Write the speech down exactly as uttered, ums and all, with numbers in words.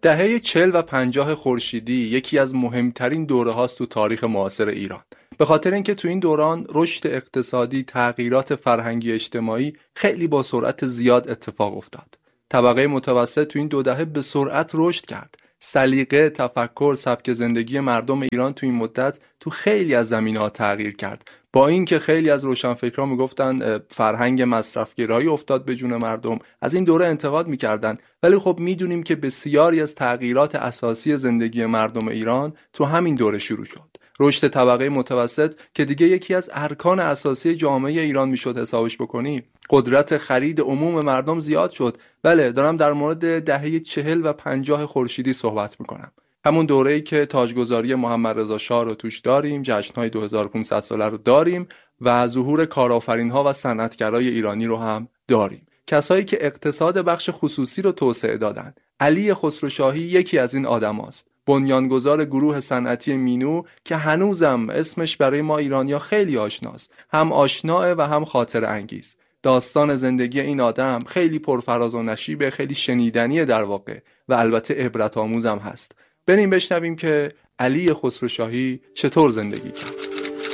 دهه چهل و پنجاه خورشیدی یکی از مهمترین دوره هاست تو تاریخ معاصر ایران. به خاطر اینکه تو این دوران رشد اقتصادی، تغییرات فرهنگی اجتماعی خیلی با سرعت زیاد اتفاق افتاد. طبقه متوسط تو این دو دهه به سرعت رشد کرد. سلیقه، تفکر، سبک زندگی مردم ایران تو این مدت تو خیلی از زمینه‌ها تغییر کرد. با اینکه خیلی از روشنفکران میگفتن فرهنگ مصرفگرایی افتاد به جون مردم، از این دوره انتقاد میکردن، ولی خب میدونیم که بسیاری از تغییرات اساسی زندگی مردم ایران تو همین دوره شروع شد. رشد طبقه متوسط که دیگه یکی از ارکان اساسی جامعه ایران میشد حسابش بکنی. قدرت خرید عموم مردم زیاد شد. بله، دارم در مورد دهه چهل و پنجاه خورشیدی صحبت میکنم. همون دوره‌ای که تاجگذاری محمد رضا شاه رو توش داریم، جشن‌های دو هزار و پانصد ساله رو داریم و ظهور کارآفرین‌ها و صنعتگرای ایرانی رو هم داریم. کسایی که اقتصاد بخش خصوصی رو توسعه دادن. علی خسروشاهی یکی از این آدماست. بنیانگذار گروه صنعتی مینو که هنوزم اسمش برای ما ایرانی‌ها خیلی آشناست. هم آشناه و هم خاطره انگیز. داستان زندگی این آدم خیلی پرفراز و نشیبه، خیلی شنیدنیه در واقع و البته عبرت آموزم هست. بریم بشنویم که علی خسروشاهی چطور زندگی کرد.